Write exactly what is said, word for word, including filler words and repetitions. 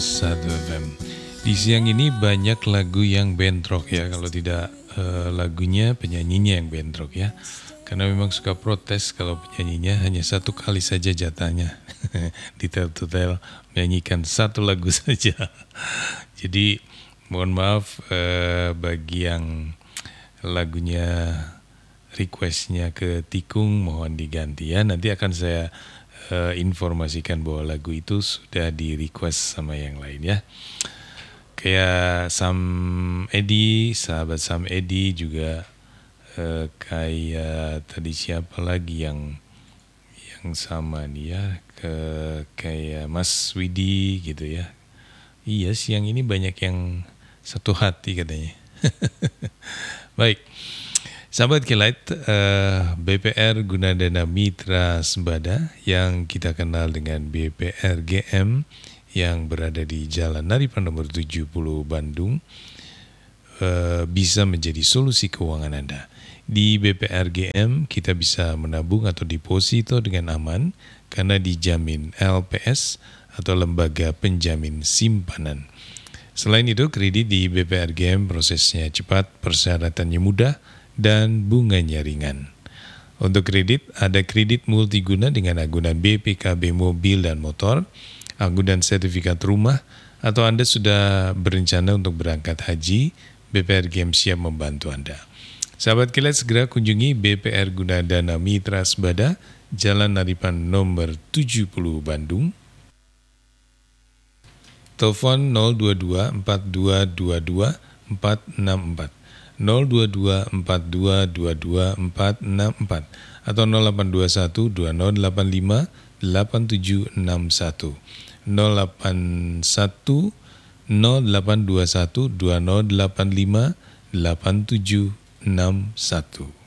satu F M. Di siang ini banyak lagu yang bentrok ya, kalau tidak eh, lagunya penyanyinya yang bentrok ya. Karena memang suka protes kalau penyanyinya hanya satu kali saja jatahnya di tel-tel menyanyikan satu lagu saja. Jadi mohon maaf eh, bagi yang lagunya requestnya ke Tikung mohon diganti ya. Nanti akan saya uh, informasikan bahwa lagu itu sudah di request sama yang lain ya. Kayak Sam Edi, sahabat Sam Edi juga uh, kayak tadi siapa lagi yang yang sama nih ya, ke kayak Mas Widi gitu ya. Iya siang ini banyak yang satu hati katanya. Baik. Sahabat Kilat, uh, B P R Gunadana Mitra Sembada yang kita kenal dengan B P R G M yang berada di Jalan Naripan nomor tujuh puluh Bandung uh, bisa menjadi solusi keuangan Anda. Di B P R G M kita bisa menabung atau deposito dengan aman karena dijamin L P S atau Lembaga Penjamin Simpanan. Selain itu, kredit di B P R G M prosesnya cepat, persyaratannya mudah, dan bunganya ringan. Untuk kredit, ada kredit multiguna dengan agunan B P K B mobil dan motor, agunan sertifikat rumah, atau Anda sudah berencana untuk berangkat haji, B P R G M siap membantu Anda. Sahabat Kilat, segera kunjungi B P R Gunadana Mitra Sembada, Jalan Naripan nomor tujuh puluh Bandung. Telepon nol dua dua empat dua dua dua empat enam empat. nol dua dua empat dua dua dua empat enam empat atau nol delapan dua satu dua nol delapan lima delapan tujuh enam satu, nol delapan satu nol delapan dua satu dua nol delapan lima delapan tujuh enam satu.